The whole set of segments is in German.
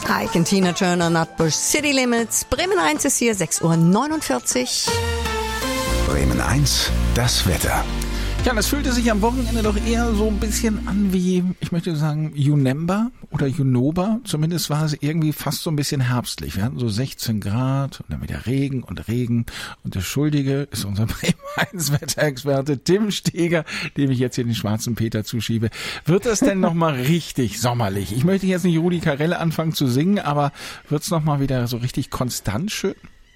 Ike und Tina Turner, Nutbush, City Limits. Bremen 1 ist hier, 6:49 Uhr. Bremen 1, das Wetter. Ja, das fühlte sich am Wochenende doch eher so ein bisschen an wie, ich möchte sagen, Junember oder Junober. Zumindest war es irgendwie fast so ein bisschen herbstlich. Wir hatten so 16 Grad und dann wieder Regen und Regen. Und der Schuldige ist unser Bremen 1 Wetterexperte Tim Steger, dem ich jetzt hier den schwarzen Peter zuschiebe. Wird das denn nochmal richtig sommerlich? Ich möchte jetzt nicht Rudi Carrell anfangen zu singen, aber wird's nochmal wieder so richtig konstant schön?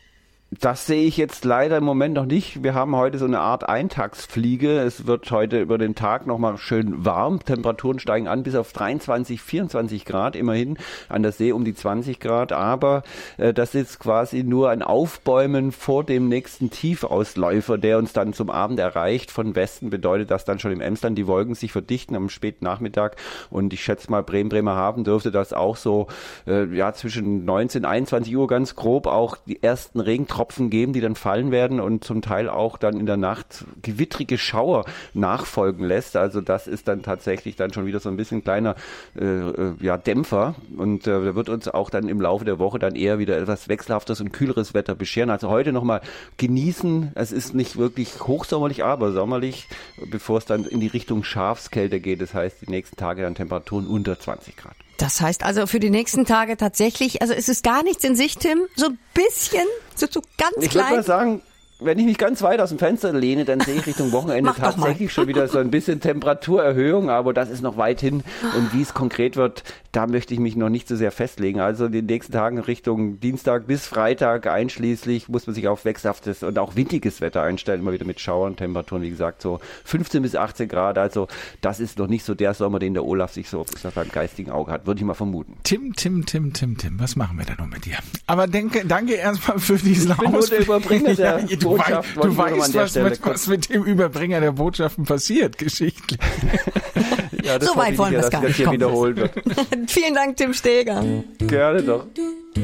Das sehe ich jetzt leider im Moment noch nicht. Wir haben heute so eine Art Eintagsfliege. Es wird heute über den Tag nochmal schön warm. Temperaturen steigen an bis auf 23, 24 Grad immerhin. An der See um die 20 Grad. Aber das ist quasi nur ein Aufbäumen vor dem nächsten Tiefausläufer, der uns dann zum Abend erreicht. Von Westen bedeutet das dann schon im Emsland die Wolken sich verdichten am späten Nachmittag. Und ich schätze mal, Bremerhaven dürfte das auch so zwischen 19 und 21 Uhr ganz grob auch die ersten Regentropfen geben, die dann fallen werden und zum Teil auch dann in der Nacht gewittrige Schauer nachfolgen lässt. Also das ist dann tatsächlich dann schon wieder so ein bisschen kleiner Dämpfer und da wird uns auch dann im Laufe der Woche dann eher wieder etwas wechselhaftes und kühleres Wetter bescheren. Also heute nochmal genießen. Es ist nicht wirklich hochsommerlich, aber sommerlich, bevor es dann in die Richtung Schafskälte geht. Das heißt, die nächsten Tage dann Temperaturen unter 20 Grad. Das heißt also für die nächsten Tage tatsächlich, also es ist gar nichts in Sicht, Tim, so ein bisschen, so ganz klein. Ich würde mal sagen, wenn ich mich ganz weit aus dem Fenster lehne, dann sehe ich Richtung Wochenende tatsächlich schon wieder so ein bisschen Temperaturerhöhung, aber das ist noch weit hin. Und wie es konkret wird, da möchte ich mich noch nicht so sehr festlegen. Also in den nächsten Tagen Richtung Dienstag bis Freitag einschließlich muss man sich auf wechselhaftes und auch windiges Wetter einstellen, immer wieder mit Schauern, Temperaturen, wie gesagt, so 15 bis 18 Grad. Also das ist noch nicht so der Sommer, den der Olaf sich so auf seinem geistigen Auge hat, würde ich mal vermuten. Tim, was machen wir da noch mit dir? Aber danke erstmal für diesen Ausblick. Ich bin nur der Überbringer der Du weißt, was mit dem Überbringer der Botschaften passiert, geschichtlich. Ja, so weit wollen wir es gar nicht kommen. Wiederholt wird. Vielen Dank, Tim Steger. Gerne doch.